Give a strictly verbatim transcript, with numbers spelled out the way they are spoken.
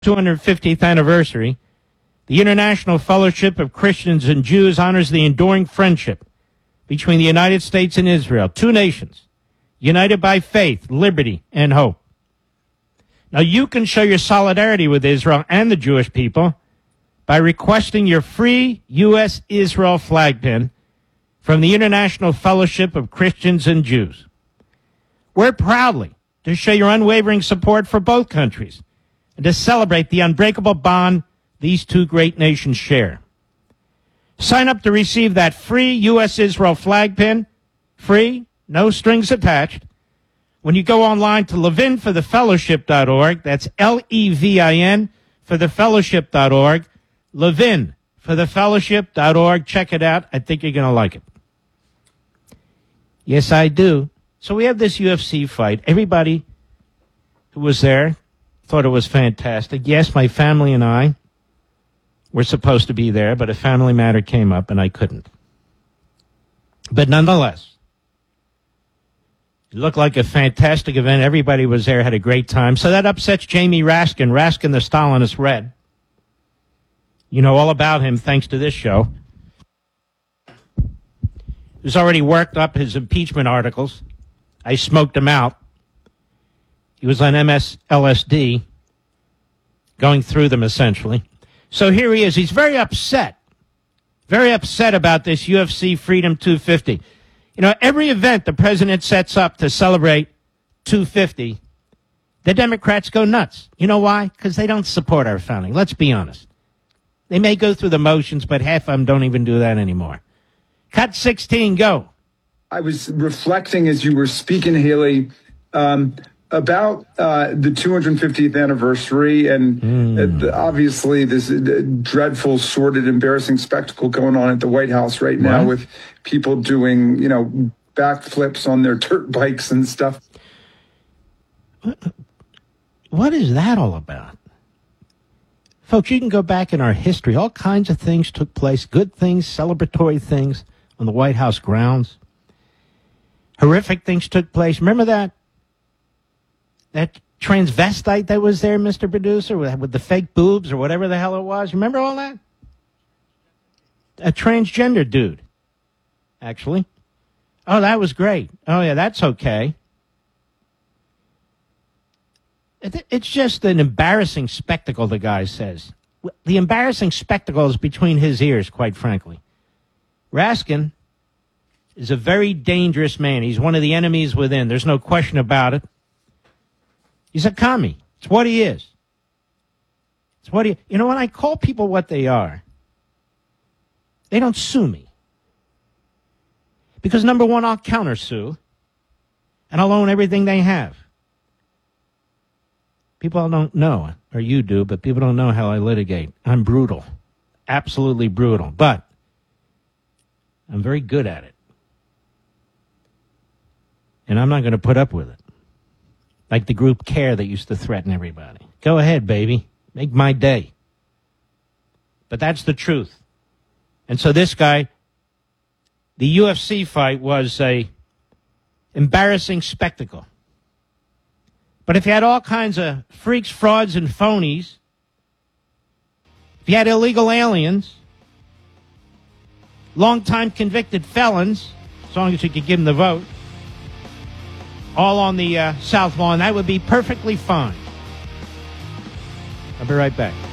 two hundred fiftieth anniversary, the International Fellowship of Christians and Jews honors the enduring friendship between the United States and Israel, two nations, united by faith, liberty, and hope. Now, you can show your solidarity with Israel and the Jewish people by requesting your free U S Israel flag pin from the International Fellowship of Christians and Jews. We're proudly to show your unwavering support for both countries and to celebrate the unbreakable bond these two great nations share. Sign up to receive that free U S Israel flag pin, free, no strings attached, when you go online to levin for the fellowship dot org. That's L E V I N for the fellowship dot org. Levin for the fellowship dot org. Check it out. I think you're going to like it. Yes, I do. So we have this U F C fight. Everybody who was there thought it was fantastic. Yes, my family and I were supposed to be there, but a family matter came up and I couldn't. But nonetheless, it looked like a fantastic event. Everybody was there, had a great time. So that upsets Jamie Raskin. Raskin, the Stalinist Red. You know all about him thanks to this show. He's already worked up his impeachment articles. I smoked him out. He was on M S L S D, going through them essentially. So here he is. He's very upset. Very upset about this U F C Freedom two fifty. You know, every event the president sets up to celebrate two fifty, the Democrats go nuts. You know why? Because they don't support our founding. Let's be honest. They may go through the motions, but half of them don't even do that anymore. Cut sixteen, go. I was reflecting as you were speaking, Haley, um, about uh, the two hundred fiftieth anniversary and mm. uh, obviously this uh, dreadful, sordid, embarrassing spectacle going on at the White House right now what? with people doing, you know, backflips on their dirt bikes and stuff. What is that all about? Folks, you can go back in our history. All kinds of things took place, good things, celebratory things on the White House grounds. Horrific things took place. Remember that? That transvestite that was there, Mister Producer, with, with the fake boobs or whatever the hell it was. Remember all that? A transgender dude, actually. Oh, that was great. Oh, yeah, that's okay. It, it's just an embarrassing spectacle, the guy says. The embarrassing spectacle is between his ears, quite frankly. Raskin is a very dangerous man. He's one of the enemies within. There's no question about it. He's a commie. It's what he is. It's what he, you know, when I call people what they are, they don't sue me. Because number one, I'll countersue, and I'll own everything they have. People don't know, or you do, but people don't know how I litigate. I'm brutal. Absolutely brutal. But I'm very good at it. And I'm not going to put up with it. Like the group CARE that used to threaten everybody. Go ahead, baby. Make my day. But that's the truth. And so this guy, the U F C fight was a embarrassing spectacle. But if you had all kinds of freaks, frauds, and phonies, if you had illegal aliens, long-time convicted felons, as long as you could give them the vote, all on the uh, South Lawn, that would be perfectly fine. I'll be right back.